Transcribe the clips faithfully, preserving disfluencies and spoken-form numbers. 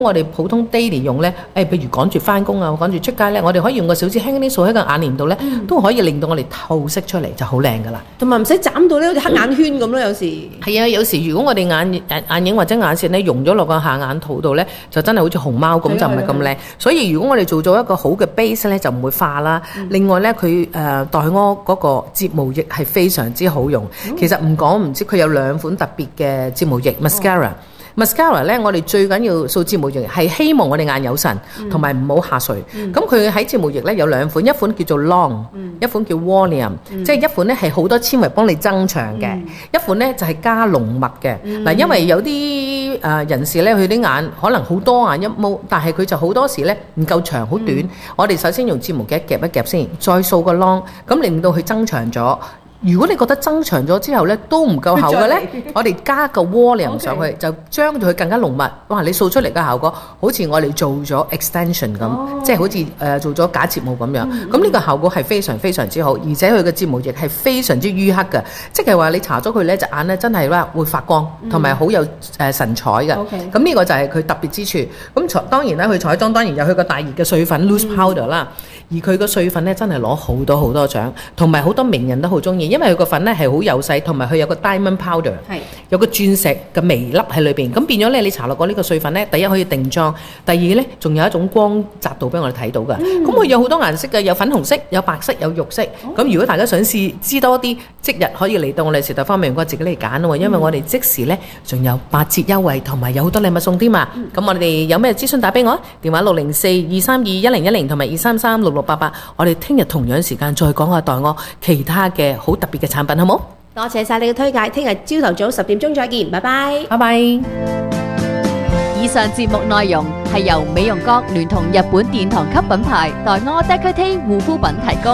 我哋普通 daily 用咧，誒，譬如趕住翻工啊，趕住出街咧，我哋可以用個小指輕啲掃喺個眼簾度咧，嗯、都可以令到我哋透色出嚟，就好靚噶啦。 同埋唔使斬到咧，好似黑眼圈咁咯，有時。 係啊，有時如果我哋眼誒眼影或者眼線咧溶咗落個下眼肚度咧，就真係好似熊貓咁，就唔係咁靚。所以如果我哋做咗一個好嘅 base 咧，就唔會化啦。嗯、另外咧，佢誒、呃、黛柯嗰個睫毛液係非常之好用。嗯、其實唔講唔知，佢有兩款特別嘅睫毛液 mascara。哦 mascara 咧，我哋最緊要掃睫毛液係希望我哋眼有神，同埋唔好下垂。咁佢喺睫毛液咧有兩款，一款叫做 long，、嗯、一款叫 volume，、嗯、即係一款咧係好多纖維幫你增長嘅，嗯、一款咧就係、是、加濃密嘅。嗱、嗯，因為有啲誒、呃、人士咧，佢啲眼可能好多眼一毛，但係佢就好多時咧唔夠長，好短。嗯、我哋首先用睫毛夾夾一夾先，再掃個 long， 咁令到佢增長咗。如果你覺得增長咗之後咧都唔夠厚嘅咧，我哋加個 volume 上去， Okay. 就將佢更加濃密。哇！你掃出嚟嘅效果好似我哋做咗 extension 咁，oh. 即係好似誒、呃、做咗假睫毛咁樣。咁呢、mm hmm. 個效果係非常非常之好，而且佢嘅睫毛液係非常之淤黑嘅，即係話你搽咗佢咧隻眼咧真係咧會發光，同埋好有誒神采嘅。咁呢 Okay. 個就係佢特別之處。咁當然啦，佢彩妝當然有佢個大熱嘅碎粉 loose powder 啦。Mm hmm. 而佢個碎粉咧真係攞好多好多獎，同埋好多名人都好中意，因為佢個粉咧係好幼細，同埋佢有個 diamond powder，係有個鑽石嘅微粒喺裏邊，咁變咗咧你搽落過呢個碎粉咧，第一可以定妝，第二咧仲有一種光澤度俾我哋睇到㗎。咁佢、嗯、有好多顏色嘅，有粉紅色、有白色、有肉色。咁、哦、如果大家想試知多啲，即日可以嚟到我哋時代方面我自己嚟揀咯，因為我哋即時咧仲有八折優惠，同埋有好多禮物送添嘛。咁、嗯、我哋有咩諮詢打俾我，電話六零四二三二一零一零同埋二三三六六八八，我哋聽日同樣時間再講下黛柯其他嘅好特別嘅產品，好冇？ 多謝晒你嘅推介，聽日朝頭早十點鐘再見，拜拜， 拜拜。以上節目內容係由美容閣聯同日本殿堂級品牌黛柯 Decote 護膚品提供。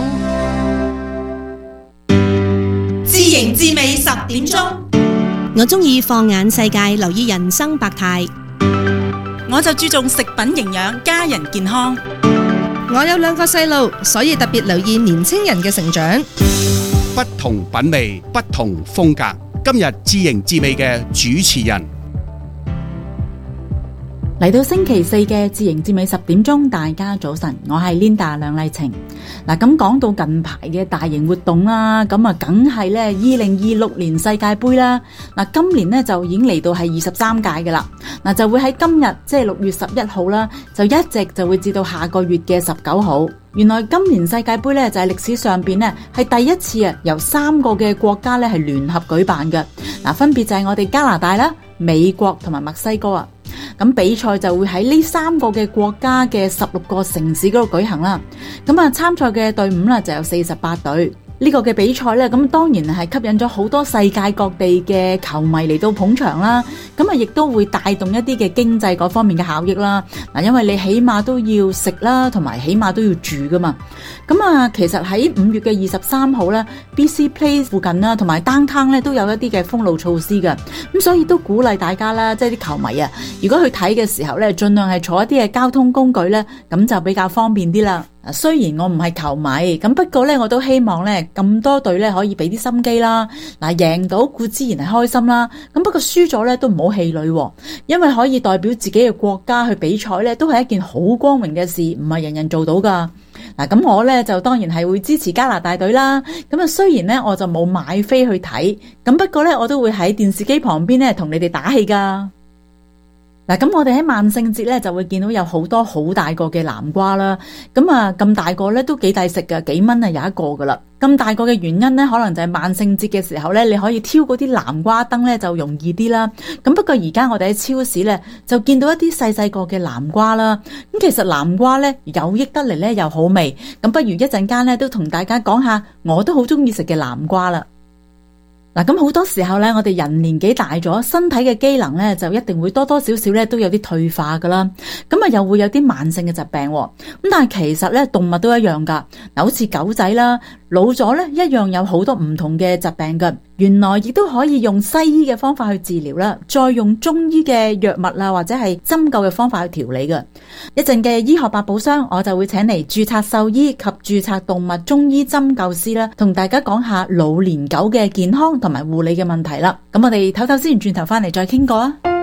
知型知味十點鐘， 我中意放眼世界，留意人生百態。 我就注重食品營養，家人健康。 我有兩個細路，所以特別留意年青人嘅成長。 不同品味，不同風格。今日知型知味嘅主持人嚟到星期四嘅知型知味十點鐘，大家早晨，我係 Linda 梁麗晴。嗱，咁講到近排嘅大型活動啦，咁啊，梗係咧二零二六年世界盃啦。嗱，今年咧就已經嚟到係二十三屆噶啦。嗱，就會喺今日即係六月十一號啦，就一直就會至到下個月嘅十九號。原來今年世界盃咧就係歷史上邊咧係第一次啊，由三個嘅國家咧係聯合舉辦嘅。嗱，分別就係我哋加拿大啦、美國同埋墨西哥啊。咁比賽就會喺呢三個嘅國家嘅十六個城市嗰度舉行啦。咁啊，參賽嘅隊伍啦就有四十八隊。呢個嘅比賽咧，咁當然係吸引咗好多世界各地嘅球迷嚟到捧場啦。咁啊，亦都會帶動一啲嘅經濟嗰方面嘅效益啦。嗱，因為你起碼都要食啦，同埋起碼都要住噶嘛。咁啊，其實喺五月嘅二十三號咧 ，B C Place 附近啦，同埋 Downtown 咧都有一啲嘅封路措施噶。咁所以都鼓勵大家啦，即係啲球迷啊，如果去睇嘅時候咧，盡量係坐一啲嘅交通工具咧，咁就比較方便啲啦。雖然我唔係球迷，咁不過咧，我都希望咧咁多隊咧可以俾啲心機啦。嗱，贏到固之然係開心啦，咁不過輸咗咧都唔好氣餒，因為可以代表自己嘅國家去比賽咧，都係一件好光榮嘅事，唔係人人做到噶。嗱，咁我咧就當然係會支持加拿大隊啦。咁啊，雖然咧我就冇買飛去睇，咁不過咧我都會喺電視機旁邊咧同你哋打氣噶。嗱，咁我哋喺萬聖節咧就會見到有好多好大個嘅南瓜啦，咁啊咁大個咧都幾抵食噶，幾蚊啊有一個噶啦。咁大個嘅原因咧，可能就係萬聖節嘅時候咧，你可以挑嗰啲南瓜燈咧就容易啲啦。咁不過而家我哋喺超市咧就見到一啲細細個嘅南瓜啦。咁其實南瓜咧有益得嚟咧又好味，咁不如一陣間咧都同大家講下我都好中意食嘅南瓜啦。嗱，咁好多時候咧，我哋人年紀大咗，身體嘅機能咧就一定會多多少少咧都有啲退化噶啦，咁啊又會有啲慢性嘅疾病，咁但係其實咧動物都一樣噶，嗱，好似狗仔啦，老咗咧一樣有好多唔同嘅疾病噶，原來亦都可以用西醫嘅方法去治療啦，再用中醫嘅藥物啊或者係針灸嘅方法去調理噶。一陣嘅醫學百寶箱，我就會請嚟註冊獸醫及註冊動物中醫針灸師啦，同大家講下老年狗嘅健康同埋護理嘅問題啦。咁我哋唞唞先，轉頭翻嚟再傾過啊。